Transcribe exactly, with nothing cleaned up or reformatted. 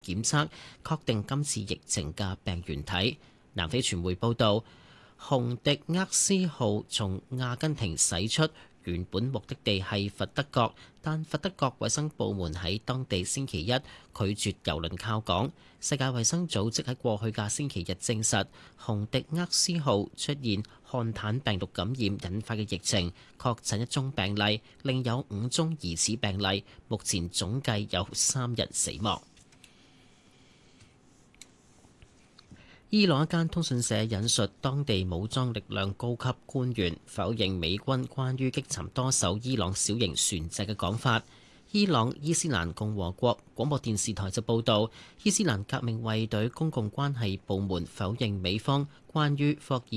檢測，確定今次疫情嘅病原體。南非傳媒報道，洪迪厄斯號從阿根廷駛出，原本目的地係佛得角，但佛得角衛生部門喺當地星期一拒絕郵輪靠港。世界衛生組織喺過去嘅星期日證實，洪迪厄斯號出現漢坦病毒感染引發嘅疫情，確診一宗病例，另有五宗疑似病例，目前總計有三人死亡。伊朗一間通訊社引述當地武裝力量高級官員否認美軍關於擊沉多艘伊朗小型船隻嘅講法。伊朗伊斯蘭共和國廣播電視台就報導，伊斯蘭革命衛隊公共關係部門否認美方關於霍爾